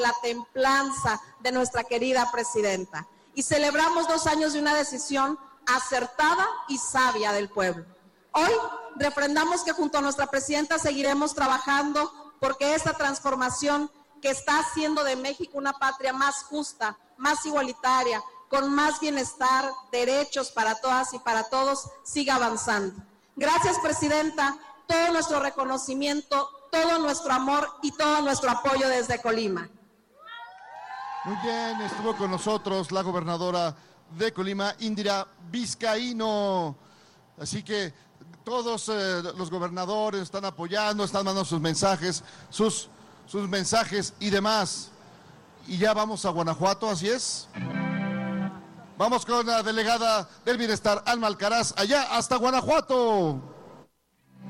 la templanza de nuestra querida presidenta. Y celebramos 2 años de una decisión acertada y sabia del pueblo. Hoy refrendamos que junto a nuestra presidenta seguiremos trabajando porque esta transformación que está haciendo de México una patria más justa, más igualitaria, con más bienestar, derechos para todas y para todos, siga avanzando. Gracias, presidenta, todo nuestro reconocimiento, todo nuestro amor y todo nuestro apoyo desde Colima. Muy bien, estuvo con nosotros la gobernadora de Colima, Indira Vizcaíno. Así que todos los gobernadores están apoyando, están mandando sus mensajes, sus mensajes y demás. Y ya vamos a Guanajuato, ¿así es? Vamos con la delegada del Bienestar, Alma Alcaraz, allá hasta Guanajuato.